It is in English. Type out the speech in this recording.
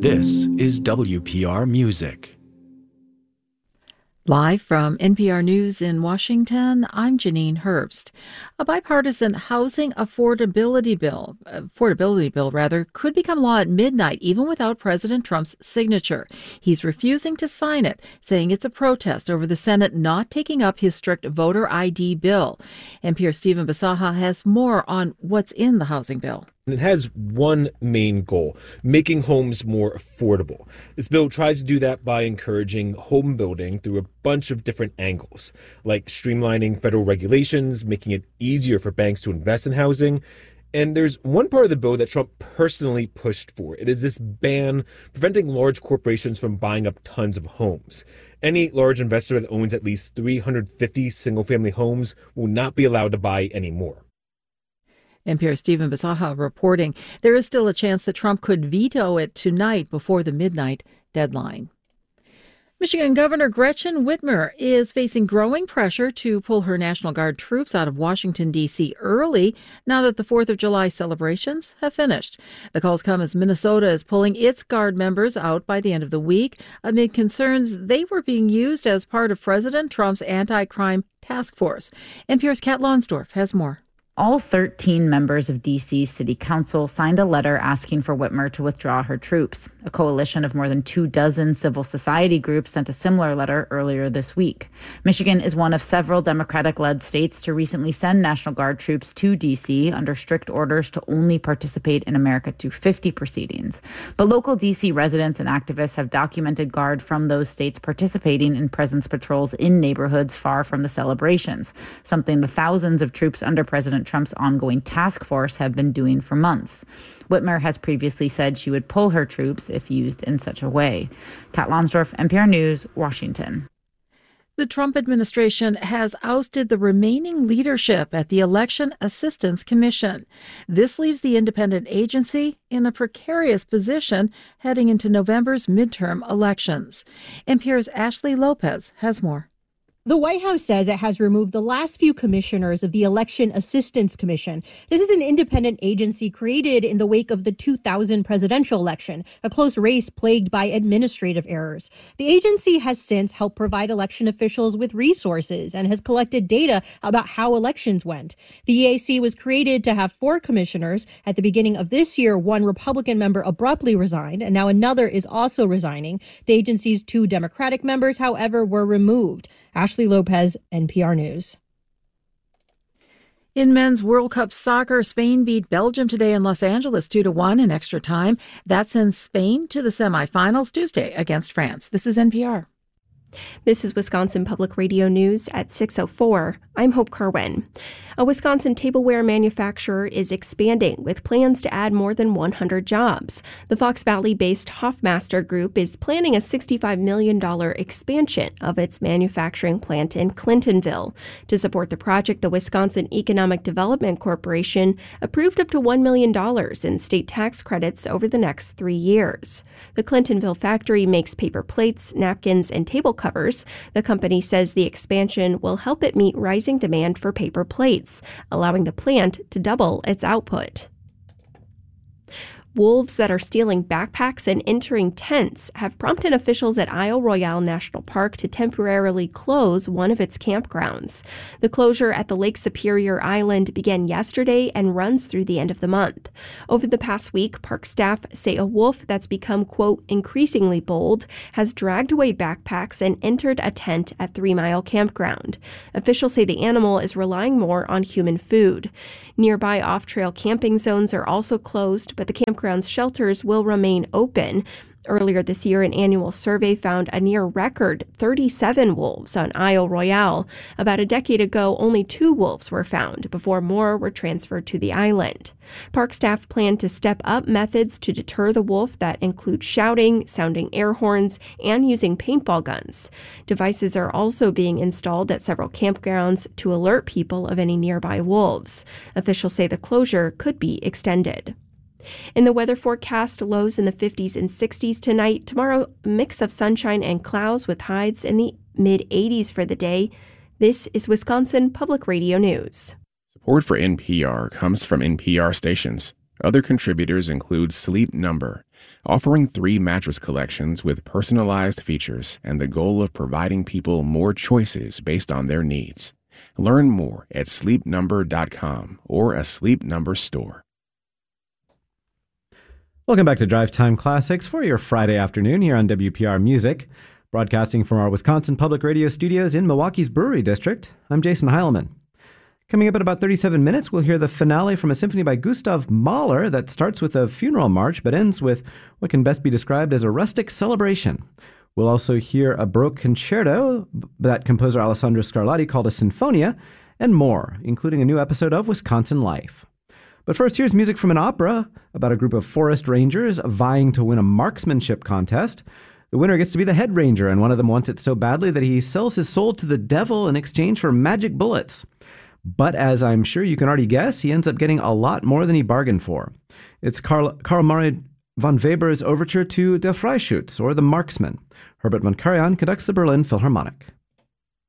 This is WPR Music. Live from NPR News in Washington, I'm Janine Herbst. A bipartisan housing affordability bill could become law at midnight, even without President Trump's signature. He's refusing to sign it, saying it's a protest over the Senate not taking up his strict voter ID bill. NPR's Stephen Bisaha has more on what's in the housing bill. It has one main goal: making homes more affordable. This bill tries to do that by encouraging home building through a bunch of different angles, like streamlining federal regulations, making it easier for banks to invest in housing. And there's one part of the bill that Trump personally pushed for. It is this ban preventing large corporations from buying up tons of homes. Any large investor that owns at least 350 single-family homes will not be allowed to buy any more. NPR's Stephen Bisaha reporting there is still a chance that Trump could veto it tonight before the midnight deadline. Michigan Governor Gretchen Whitmer is facing growing pressure to pull her National Guard troops out of Washington, D.C. early now that the 4th of July celebrations have finished. The calls come as Minnesota is pulling its Guard members out by the end of the week amid concerns they were being used as part of President Trump's anti-crime task force. NPR's Kat Lonsdorf has more. All 13 members of D.C.'s City Council signed a letter asking for Whitmer to withdraw her troops. A coalition of more than 24 civil society groups sent a similar letter earlier this week. Michigan is one of several Democratic-led states to recently send National Guard troops to D.C. under strict orders to only participate in America 250 proceedings. But local D.C. residents and activists have documented Guard from those states participating in presence patrols in neighborhoods far from the celebrations, something the thousands of troops under President Trump's ongoing task force have been doing for months. Whitmer has previously said she would pull her troops if used in such a way. Kat Lonsdorf, NPR News, Washington. The Trump administration has ousted the remaining leadership at the Election Assistance Commission. This leaves the independent agency in a precarious position heading into November's midterm elections. NPR's Ashley Lopez has more. The White House says it has removed the last few commissioners of the Election Assistance Commission. This is an independent agency created in the wake of the 2000 presidential election, a close race plagued by administrative errors. The agency has since helped provide election officials with resources and has collected data about how elections went. The EAC was created to have 4 commissioners. At the beginning of this year, one Republican member abruptly resigned, and now another is also resigning. The agency's 2 Democratic members, however, were removed. Ashley Lopez, NPR News. In men's World Cup soccer, Spain beat Belgium today in Los Angeles 2-1 in extra time. That sends Spain to the semifinals Tuesday against France. This is NPR. This is Wisconsin Public Radio News at 6:04. I'm Hope Kerwin. A Wisconsin tableware manufacturer is expanding with plans to add more than 100 jobs. The Fox Valley-based Hoffmaster Group is planning a $65 million expansion of its manufacturing plant in Clintonville. To support the project, the Wisconsin Economic Development Corporation approved up to $1 million in state tax credits over the next 3 years. The Clintonville factory makes paper plates, napkins, and table covers. The company says the expansion will help it meet rising demand for paper plates, allowing the plant to double its output. Wolves that are stealing backpacks and entering tents have prompted officials at Isle Royale National Park to temporarily close one of its campgrounds. The closure at the Lake Superior Island began yesterday and runs through the end of the month. Over the past week, park staff say a wolf that's become, quote, increasingly bold has dragged away backpacks and entered a tent at 3 Mile Campground. Officials say the animal is relying more on human food. Nearby off-trail camping zones are also closed, but the campground's shelters will remain open. Earlier this year, an annual survey found a near-record 37 wolves on Isle Royale. About a decade ago, only 2 wolves were found before more were transferred to the island. Park staff plan to step up methods to deter the wolf that include shouting, sounding air horns, and using paintball guns. Devices are also being installed at several campgrounds to alert people of any nearby wolves. Officials say the closure could be extended. In the weather forecast, lows in the 50s and 60s tonight. Tomorrow, a mix of sunshine and clouds with highs in the mid-80s for the day. This is Wisconsin Public Radio News. Support for NPR comes from NPR stations. Other contributors include Sleep Number, offering 3 mattress collections with personalized features and the goal of providing people more choices based on their needs. Learn more at sleepnumber.com or a Sleep Number store. Welcome back to Drive Time Classics for your Friday afternoon here on WPR Music, broadcasting from our Wisconsin Public Radio studios in Milwaukee's Brewery District. I'm Jason Heilman. Coming up in about 37 minutes, we'll hear the finale from a symphony by Gustav Mahler that starts with a funeral march but ends with what can best be described as a rustic celebration. We'll also hear a Baroque concerto that composer Alessandro Scarlatti called a sinfonia, and more, including a new episode of Wisconsin Life. But first, here's music from an opera about a group of forest rangers vying to win a marksmanship contest. The winner gets to be the head ranger, and one of them wants it so badly that he sells his soul to the devil in exchange for magic bullets. But as I'm sure you can already guess, he ends up getting a lot more than he bargained for. It's Karl Maria von Weber's overture to Der Freischütz, or The Marksman. Herbert von Karajan conducts the Berlin Philharmonic.